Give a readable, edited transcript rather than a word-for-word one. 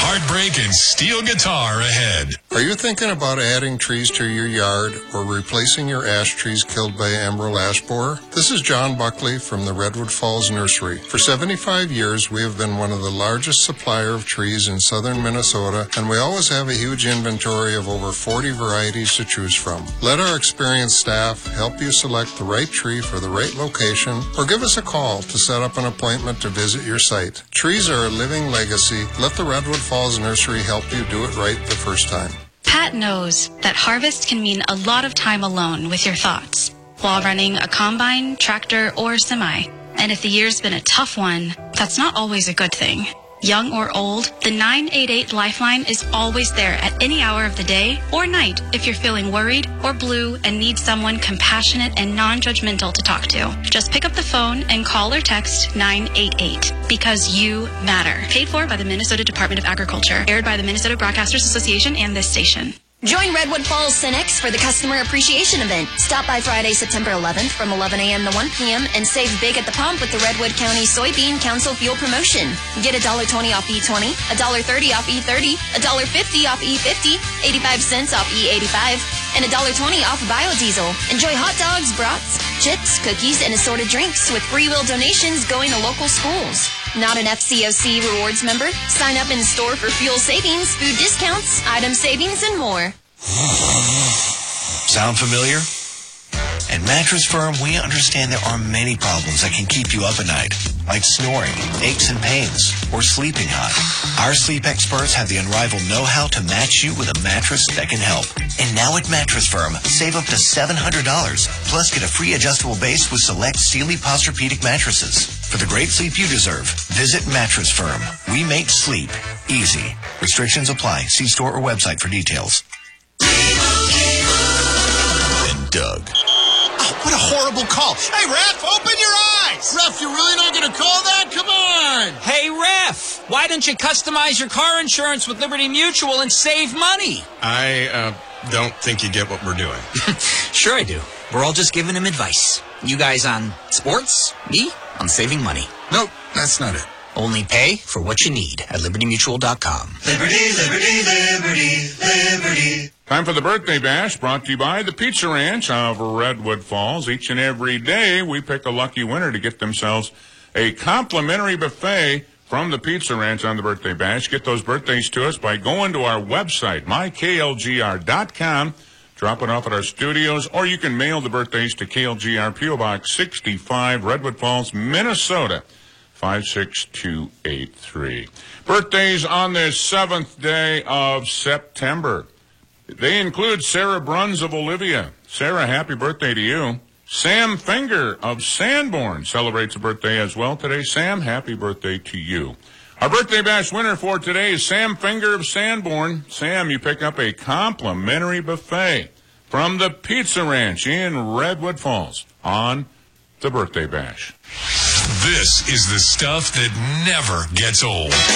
heartbreak, and steel guitar ahead. Are you thinking about adding trees to your yard or replacing your ash trees killed by emerald ash borer? This is John Buckley from the Redwood Falls Nursery. For 75 years, we have been one of the largest supplier of trees in southern Minnesota, and we always have a huge inventory of over 40 varieties to choose from. Let our experienced staff help you select the right tree for the right location, or give us a call to set up an appointment to visit your site. Trees are a living legacy. Let the Redwood Falls Nursery help you do it right the first time. Pat knows that harvest can mean a lot of time alone with your thoughts while running a combine, tractor, or semi. And if the year's been a tough one, that's not always a good thing. Young or old, the 988 Lifeline is always there at any hour of the day or night if you're feeling worried or blue and need someone compassionate and non-judgmental to talk to. Just pick up the phone and call or text 988 because you matter. Paid for by the Minnesota Department of Agriculture. Aired by the Minnesota Broadcasters Association and this station. Join Redwood Falls Cenex for the Customer Appreciation Event. Stop by Friday, September 11th from 11 a.m. to 1 p.m. and save big at the pump with the Redwood County Soybean Council Fuel Promotion. Get $1.20 off E20, $1.30 off E30, $1.50 off E50, 85 cents off E85, and $1.20 off biodiesel. Enjoy hot dogs, brats, chips, cookies, and assorted drinks with free will donations going to local schools. Not an FCOC rewards member? Sign up in store for fuel savings, food discounts, item savings, and more. Sound familiar? At Mattress Firm, we understand there are many problems that can keep you up at night, like snoring, aches and pains, or sleeping hot. Our sleep experts have the unrivaled know-how to match you with a mattress that can help. And now at Mattress Firm, save up to $700, plus get a free adjustable base with select Sealy Posturepedic mattresses. For the great sleep you deserve, visit Mattress Firm. We make sleep easy. Restrictions apply. See store or website for details. And Doug. Oh, what a horrible call. Hey, Ref, open your eyes. Ref, you're really not going to call that? Come on. Hey, Ref, why don't you customize your car insurance with Liberty Mutual and save money? I don't think you get what we're doing. Sure I do. We're all just giving him advice. You guys on sports, me on saving money. Nope, that's not it. Only pay for what you need at libertymutual.com. Liberty, liberty, liberty, liberty. Time for the Birthday Bash, brought to you by the Pizza Ranch of Redwood Falls. Each and every day, we pick a lucky winner to get themselves a complimentary buffet from the Pizza Ranch on the Birthday Bash. Get those birthdays to us by going to our website, myklgr.com. Drop it off at our studios, or you can mail the birthdays to KLGR P.O. Box 65, Redwood Falls, Minnesota, 56283. Birthdays on this 7th day of September. They include Sarah Bruns of Olivia. Sarah, happy birthday to you. Sam Finger of Sanborn celebrates a birthday as well today. Sam, happy birthday to you. Our Birthday Bash winner for today is Sam Finger of Sanborn. Sam, you pick up a complimentary buffet from the Pizza Ranch in Redwood Falls on the Birthday Bash. This is the stuff that never gets old.